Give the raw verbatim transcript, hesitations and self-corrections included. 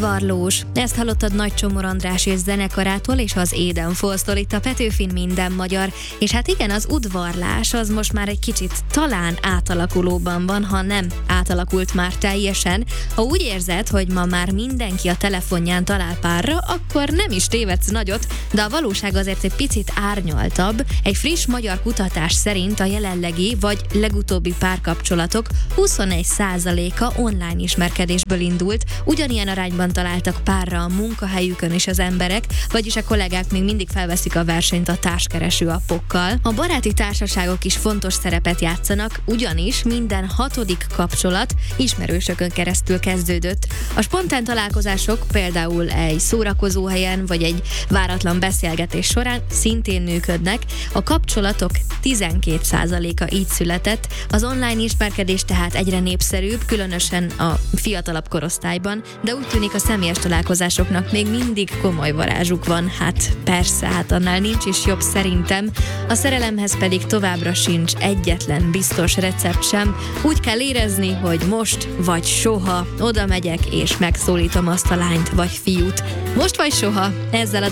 Udvarlós. Ezt hallottad Nagy Csomor András és zenekarától és az Eden Falls-tól itt a Petőfin Minden Magyar. És hát igen, az udvarlás az most már egy kicsit talán átalakulóban van, ha nem átalakult már teljesen. Ha úgy érzed, hogy ma már mindenki a telefonján talál párra, akkor nem is tévedsz nagyot, de a valóság azért egy picit árnyaltabb. Egy friss magyar kutatás szerint a jelenlegi vagy legutóbbi párkapcsolatok huszonegy százaléka online ismerkedésből indult, ugyanilyen arányban találtak párra a munkahelyükön is az emberek, vagyis a kollégák még mindig felveszik a versenyt a társkereső appokkal. A baráti társaságok is fontos szerepet játszanak, ugyanis minden hatodik kapcsolat ismerősökön keresztül kezdődött. A spontán találkozások például egy szórakozóhelyen vagy egy váratlan beszélgetés során szintén működnek. A kapcsolatok tizenkét százaléka így született, az online ismerkedés tehát egyre népszerűbb, különösen a fiatalabb korosztályban, de úgy tűnik a személyes találkozásoknak még mindig komoly varázsuk van. Hát persze, hát annál nincs is jobb szerintem. A szerelemhez pedig továbbra sincs egyetlen biztos recept sem. Úgy kell érezni, hogy most vagy soha oda megyek és megszólítom azt a lányt vagy fiút. Most vagy soha, ezzel a